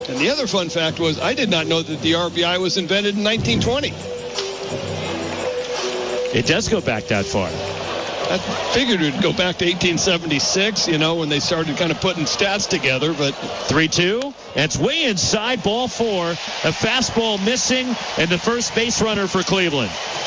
And the other fun fact was I did not know that the RBI was invented in 1920. It does go back that far. I figured it would go back to 1876, when they started kind of putting stats together. But 3-2. That's way inside, ball 4. A fastball missing, and the first base runner for Cleveland.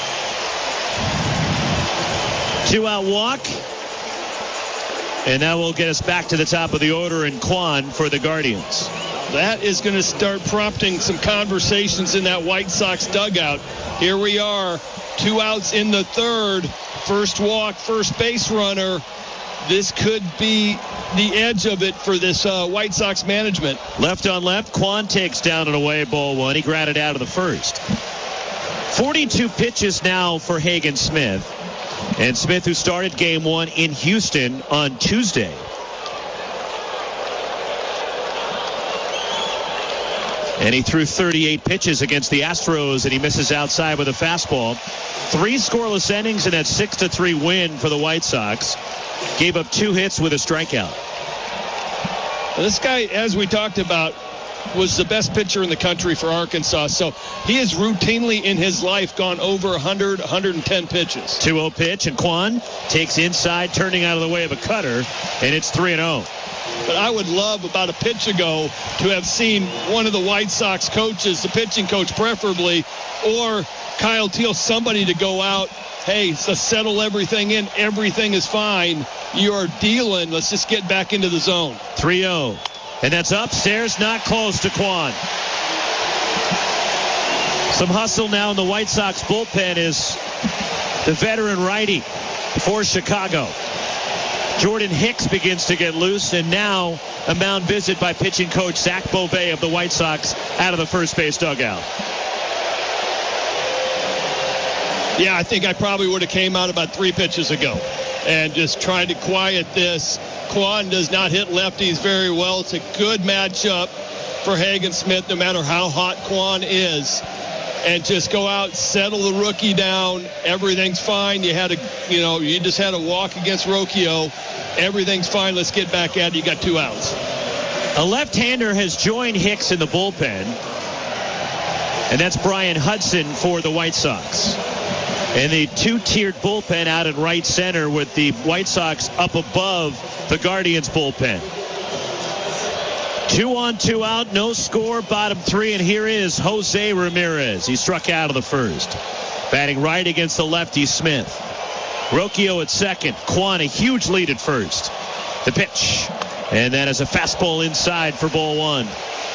2-out walk. And that will get us back to the top of the order in Kwan for the Guardians. That is going to start prompting some conversations in that White Sox dugout. Here we are, 2 outs in the third. First walk, first base runner. This could be the edge of it for this White Sox management. Left on left, Kwan takes down and away, ball 1. He grounded out of the first. 42 pitches now for Hagen Smith. And Smith, who started game 1 in Houston on Tuesday. And he threw 38 pitches against the Astros, and he misses outside with a fastball. 3 scoreless innings in that 6-3 win for the White Sox. Gave up 2 hits with a strikeout. This guy, as we talked about, was the best pitcher in the country for Arkansas. So he has routinely in his life gone over 100, 110 pitches. 2-0 pitch, and Kwan takes inside, turning out of the way of a cutter, and it's 3-0. But I would love about a pitch ago to have seen one of the White Sox coaches, the pitching coach preferably, or Kyle Teel, somebody to go out, hey, let's settle everything in. Everything is fine. You're dealing. Let's just get back into the zone. 3-0. And that's upstairs, not close to Kwan. Some hustle now in the White Sox bullpen is the veteran righty for Chicago. Jordan Hicks begins to get loose, and now a mound visit by pitching coach Zach Bovee of the White Sox out of the first base dugout. Yeah, I think I probably would have came out about 3 pitches ago and just tried to quiet this. Kwan does not hit lefties very well. It's a good matchup for Hagen Smith, no matter how hot Kwan is. And just go out, settle the rookie down. Everything's fine. You just had a walk against Rocchio. Everything's fine. Let's get back at it. You got 2 outs. A left-hander has joined Hicks in the bullpen, and that's Brian Hudson for the White Sox. And the 2-tiered bullpen out in right center with the White Sox up above the Guardians bullpen. 2 on, 2 out, no score, bottom 3, and here is Jose Ramirez. He struck out of the first. Batting right against the lefty Smith. Rocchio at second. Kwan a huge lead at first. The pitch. And that is a fastball inside for ball 1.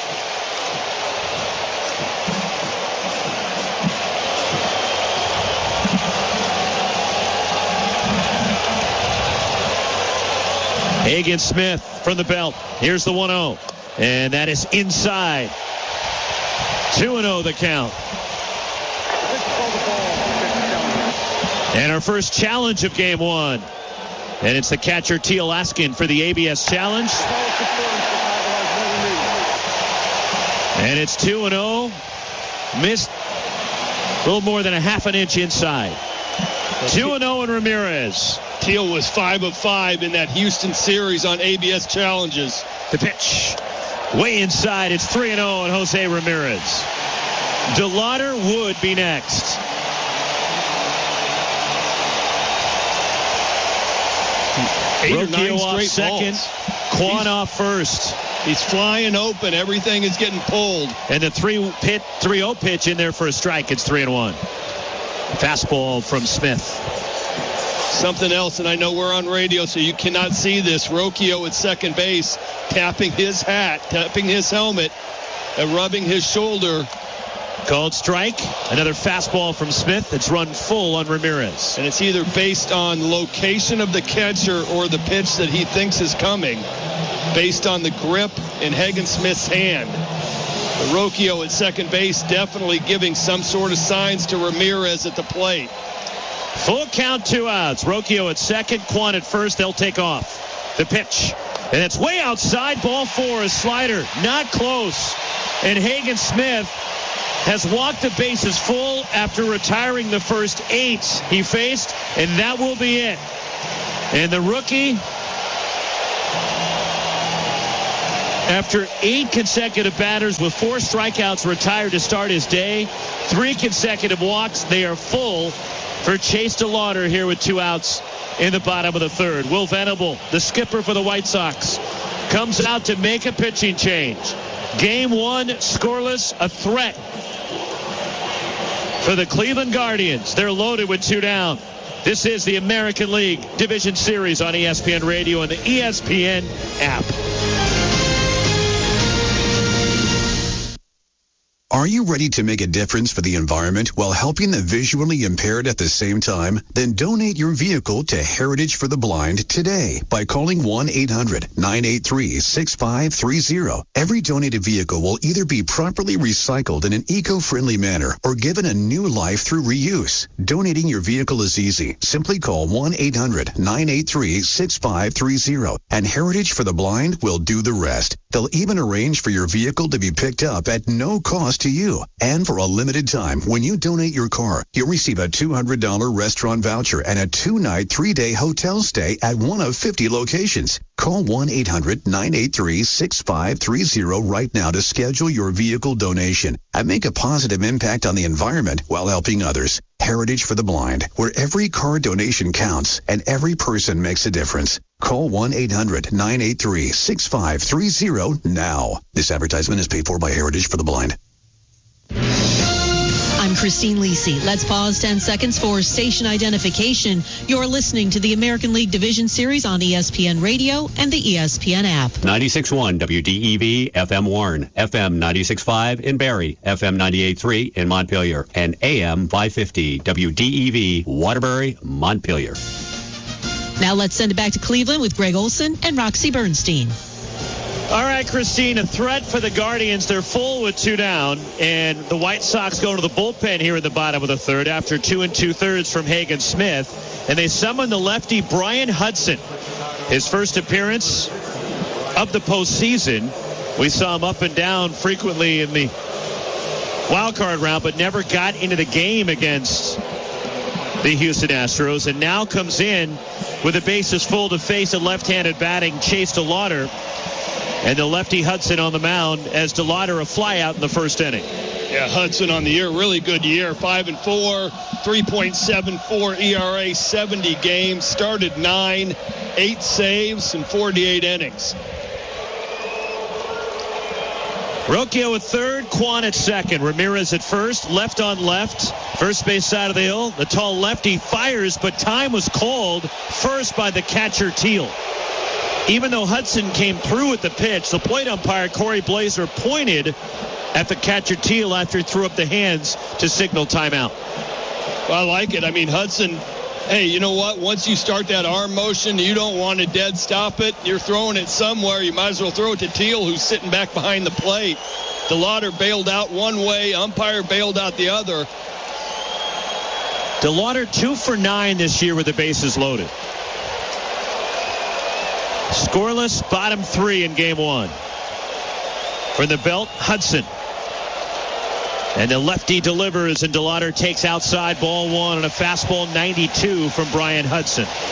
Hagen Smith from the belt. Here's the 1-0. And that is inside. 2-0 the count. And our first challenge of game 1. And it's the catcher Teel Askin for the ABS challenge. And it's 2-0. Missed a little more than a half an inch inside. 2-0 and Ramirez. Teel was 5 of 5 in that Houston series on ABS challenges. The pitch. Way inside. It's 3-0 and Jose Ramirez. DeLauder would be next. 8 or 9 off straight second. balls. Kwan off first. He's flying open. Everything is getting pulled. And the 3-0 pitch in there for a strike. It's 3-1. Fastball from Smith. Something else, and I know we're on radio, so you cannot see this. Rocchio at second base, tapping his hat, tapping his helmet, and rubbing his shoulder. Called strike. Another fastball from Smith. It's run full on Ramirez. And it's either based on location of the catcher or the pitch that he thinks is coming, based on the grip in Hagen Smith's hand. Rocchio at second base definitely giving some sort of signs to Ramirez at the plate. Full count, 2 outs. Rocchio at second, Kwan at first. They'll take off. The pitch. And it's way outside. Ball 4, a slider. Not close. And Hagen Smith has walked the bases full after retiring the first 8 he faced. And that will be it. And the rookie After 8 consecutive batters with 4 strikeouts retired to start his day, 3 consecutive walks, they are full for Chase DeLauder here with 2 outs in the bottom of the third. Will Venable, the skipper for the White Sox, comes out to make a pitching change. Game 1 scoreless, a threat for the Cleveland Guardians. They're loaded with 2 down. This is the American League Division Series on ESPN Radio and the ESPN app. Are you ready to make a difference for the environment while helping the visually impaired at the same time? Then donate your vehicle to Heritage for the Blind today by calling 1-800-983-6530. Every donated vehicle will either be properly recycled in an eco-friendly manner or given a new life through reuse. Donating your vehicle is easy. Simply call 1-800-983-6530 and Heritage for the Blind will do the rest. They'll even arrange for your vehicle to be picked up at no cost to you. And for a limited time, when you donate your car, you'll receive a $200 restaurant voucher and a 2-night, 3-day hotel stay at one of 50 locations. Call 1-800-983-6530 right now to schedule your vehicle donation and make a positive impact on the environment while helping others. Heritage for the Blind, where every car donation counts and every person makes a difference. Call 1-800-983-6530 now. This advertisement is paid for by Heritage for the Blind. I'm Christine Lisi. Let's pause 10 seconds for station identification. You're listening to the American League Division Series on ESPN Radio and the ESPN app. 96.1 WDEV, FM Warren, FM 96.5 in Barrie, FM 98.3 in Montpelier, and AM 550 WDEV, Waterbury, Montpelier. Now let's send it back to Cleveland with Greg Olson and Roxy Bernstein. All right, Christine, a threat for the Guardians. They're full with 2 down, and the White Sox go to the bullpen here in the bottom of the third after 2 2/3 from Hagen Smith, and they summon the lefty Brian Hudson. His first appearance of the postseason. We saw him up and down frequently in the wild card round, but never got into the game against the Houston Astros, and now comes in with the bases full to face a left-handed batting Chase DeLauder. And the lefty Hudson on the mound as DeLauder a flyout in the first inning. Yeah, Hudson on the year, really good year. 5-4, 3.74 ERA, 70 games, started 9, 8 saves, and 48 innings. Rocchio at third, Quan at second. Ramirez at first, left on left, first base side of the hill. The tall lefty fires, but time was called first by the catcher Teal. Even though Hudson came through with the pitch, the plate umpire, Corey Blazer, pointed at the catcher Teal after he threw up the hands to signal timeout. Well, I like it. I mean, Hudson, hey, you know what? Once you start that arm motion, you don't want to dead stop it. You're throwing it somewhere. You might as well throw it to Teal, who's sitting back behind the plate. DeLauder bailed out one way, umpire bailed out the other. DeLauder 2 for 9 this year with the bases loaded. Scoreless, bottom 3 in game 1. For the belt, Hudson. And the lefty delivers, and DeLauder takes outside ball 1 on a fastball 92 from Brian Hudson.